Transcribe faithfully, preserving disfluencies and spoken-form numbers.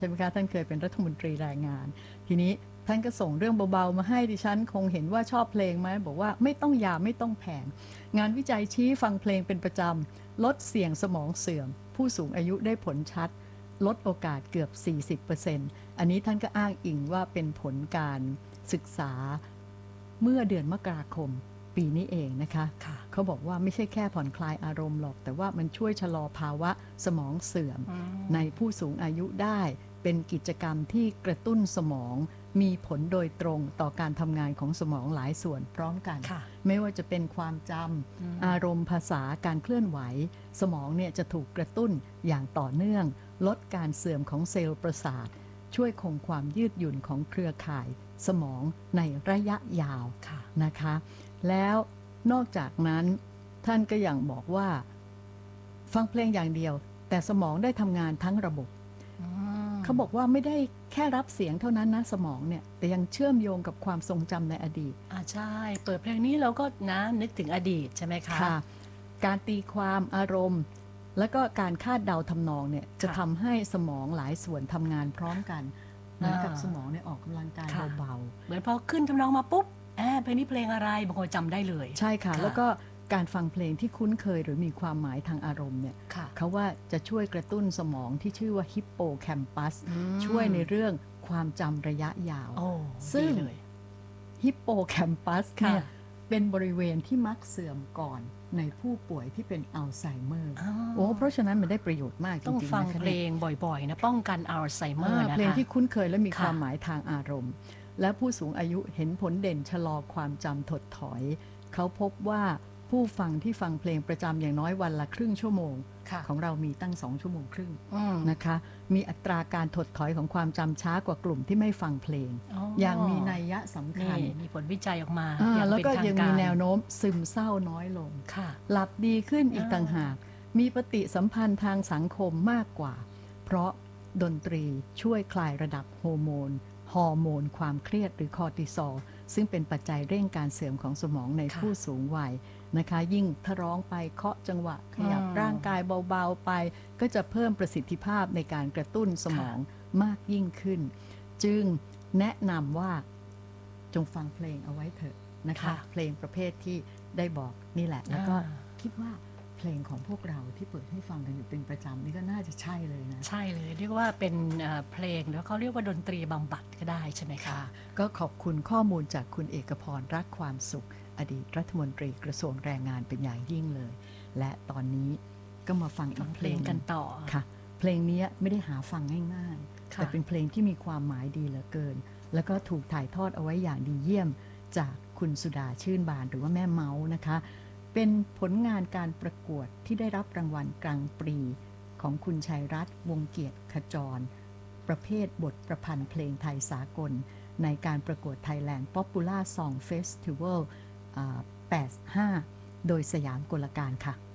ใช่ไหมคะท่านเคยเป็นรัฐมนตรีแรงงานทีนี้ท่านก็ส่งเรื่องเบาๆมาให้ดิฉันคงเห็นว่าชอบเพลงไหมบอกว่าไม่ต้องยาไม่ต้องแพงงานวิจัยชี้ฟังเพลงเป็นประจำลดเสี่ยงสมองเสื่อมผู้สูงอายุได้ผลชัดลดโอกาสเกือบ สี่สิบเปอร์เซ็นต์ อันนี้ท่านก็อ้างอิงว่าเป็นผลการศึกษาเมื่อเดือนมกราคมปีนี้เองนะคะค่ะเขาบอกว่าไม่ใช่แค่ผ่อนคลายอารมณ์หรอกแต่ว่ามันช่วยชะลอภาวะสมองเสื่อมในผู้สูงอายุได้เป็นกิจกรรมที่กระตุ้นสมองมีผลโดยตรงต่อการทำงานของสมองหลายส่วนพร้อมกันไม่ว่าจะเป็นความจำอารมณ์ภาษาการเคลื่อนไหวสมองเนี่ยจะถูกกระตุ้นอย่างต่อเนื่องลดการเสื่อมของเซลล์ประสาทช่วยคงความยืดหยุ่นของเครือข่ายสมองในระยะยาวนะคะแล้วนอกจากนั้นท่านก็ยังบอกว่าฟังเพลงอย่างเดียวแต่สมองได้ทำงานทั้งระบบเขาบอกว่าไม่ได้แค่รับเสียงเท่านั้นนะสมองเนี่ยแต่ยังเชื่อมโยงกับความทรงจำในอดีตอ่าใช่เปิดเพลงนี้เราก็นะนึกถึงอดีตใช่ไหมคะค่ะการตีความอารมณ์แล้วก็การคาดเดาทำนองเนี่ยจะทำให้สมองหลายส่วนทำงานพร้อมกันเหมือนกับสมองเนี่ยออกกำลังกายเบาๆเหมือนพอขึ้นทำนองมาปุ๊บแอบเพลงนี้เพลงอะไรบางคนจำได้เลยใช่ค่ะแล้วก็การฟังเพลงที่คุ้นเคยหรือมีความหมายทางอารมณ์เนี่ยเขาว่าจะช่วยกระตุ้นสมองที่ชื่อว่าฮิปโปแคมปัสช่วยในเรื่องความจำระยะยาวซึ่งฮิปโปแคมปัสเนี่ยเป็นบริเวณที่มักเสื่อมก่อนในผู้ป่วยที่เป็นอัลไซเมอร์โอ้เพราะฉะนั้นมันได้ประโยชน์มากจริงๆต้องฟังเพลงบ่อยๆนะป้องกันอัลไซเมอร์นะคะเพลงที่คุ้นเคยและมีความหมายทางอารมณ์และผู้สูงอายุเห็นผลเด่นชะลอความจำถดถอยเขาพบว่าผู้ฟังที่ฟังเพลงประจำอย่างน้อยวันละครึ่งชั่วโมงของเรามีตั้งสองชั่วโมงครึ่งนะคะมีอัตราการถดถอยของความจำช้ากว่ากลุ่มที่ไม่ฟังเพลง อ, อย่างมีนัยยะสำคัญมีผลวิจัยออกมาแล้วก็ยังมีแนวโน้มซึมเศร้าน้อยลงหลับดีขึ้นอีกต่างหากมีปฏิสัมพันธ์ทางสังคมมากกว่าเพราะดนตรีช่วยคลายระดับโฮอร์โมนฮอร์โมนความเครียดหรือคอร์ติซอลซึ่งเป็นปัจจัยเร่งการเสื่อมของสมองในผู้สูงวัยนะคะยิ่งถ้าร้องไปเคาะจังหวะขยับร่างกายเบาๆไปก็จะเพิ่มประสิทธิภาพในการกระตุ้นสมองมากยิ่งขึ้นจึงแนะนำว่าจงฟังเพลงเอาไว้เถอะนะคะเพลงประเภทที่ได้บอกนี่แหละแล้วก็คิดว่าเพลงของพวกเราที่เปิดให้ฟังกันอยู่เป็นประจำนี่ก็น่าจะใช่เลยนะใช่เลยเรียกว่าเป็นเพลงแล้วเขาเรียกว่าดนตรีบำบัดก็ได้ใช่ไหมคะก็ขอบคุณข้อมูลจากคุณเอกพรรักความสุขอดีตรัฐมนตรีกระทรวงแรงงานเป็นอย่างยิ่งเลยและตอนนี้ก็มาฟังอีกเพลงกันต่อค่ะเพลงนี้ไม่ได้หาฟังง่ายๆแต่เป็นเพลงที่มีความหมายดีเหลือเกินแล้วก็ถูกถ่ายทอดเอาไว้อย่างดีเยี่ยมจากคุณสุดาชื่นบานหรือว่าแม่เมาส์นะคะเป็นผลงานการประกวดที่ได้รับรางวัลกลางปรีของคุณชัยรัตน์วงเกียรติขจรประเภทบทประพันธ์เพลงไทยสากลในการประกวด Thailand Popular Song Festival แปดสิบห้าโดยสยามกลการค่ะ